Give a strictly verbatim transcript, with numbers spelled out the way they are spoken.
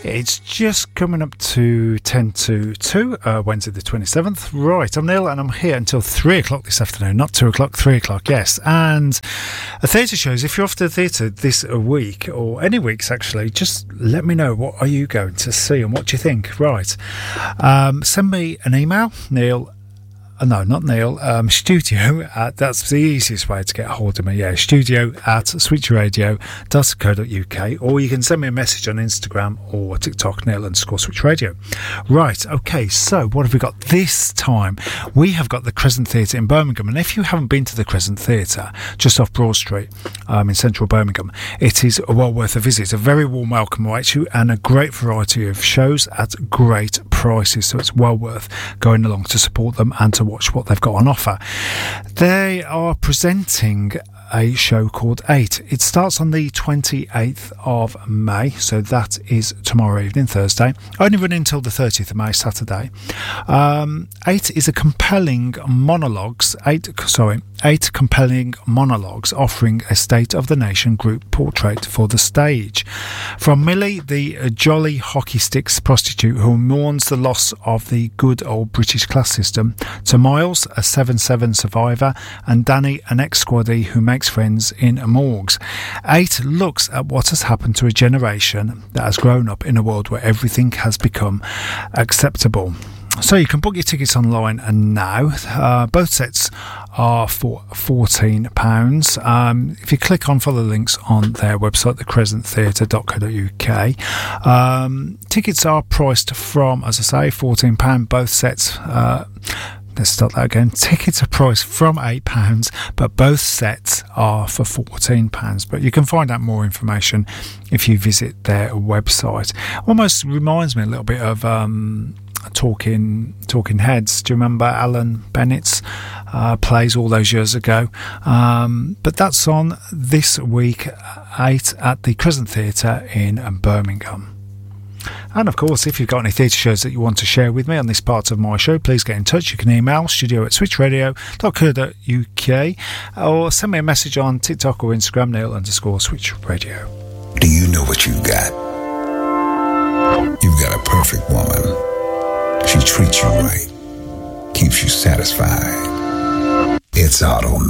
It's just coming up to ten to two, uh, Wednesday the twenty-seventh. Right, I'm Neil and I'm here until three o'clock this afternoon. Not two o'clock, three o'clock, yes. And a theatre shows, if you're off to the theatre this week, or any weeks actually, just let me know what are you going to see and what do you think. Right, um, send me an email, Neil. Uh, no, not Neil, um, studio at, that's the easiest way to get a hold of me, yeah, studio at switch radio dot co dot uk, or you can send me a message on Instagram or TikTok, Neil underscore switch radio. Right, okay, so what have we got this time? We have got the Crescent Theatre in Birmingham, and if you haven't been to the Crescent Theatre, just off Broad Street um, in central Birmingham, it is well worth a visit. It's a very warm welcome right to you, and a great variety of shows at great prices, so it's well worth going along to support them and to watch what they've got on offer. They are presenting a show called Eight. It starts on the twenty-eighth of May, so that is tomorrow evening, Thursday, only running until the thirtieth of May, Saturday. Um, eight is a compelling monologues, eight, sorry, eight compelling monologues offering a state of the nation group portrait for the stage. From Millie, the jolly hockey sticks prostitute who mourns the loss of the good old British class system, to Miles, a seven seven survivor, and Danny, an ex-squaddie who makes friends in morgues. Eight looks at what has happened to a generation that has grown up in a world where everything has become acceptable. So you can book your tickets online and now. Uh, both sets are for fourteen pounds. Um, if you click on follow the links on their website, the crescent theatre dot co dot uk, um, tickets are priced from, as I say, fourteen pounds. Both sets, uh, let's start that again. Tickets are priced from eight pounds, but both sets are for fourteen pounds. But you can find out more information if you visit their website. Almost reminds me a little bit of um, Talking Talking Heads. Do you remember Alan Bennett's uh, plays all those years ago? Um, but that's on this week, eight at the Crescent Theatre in Birmingham. And of course, if you've got any theatre shows that you want to share with me on this part of my show, please get in touch. You can email studio at switch radio dot co dot uk or send me a message on TikTok or Instagram, Neil underscore switch radio. Do you know what you've got? You've got a perfect woman. She treats you right, keeps you satisfied. It's Auto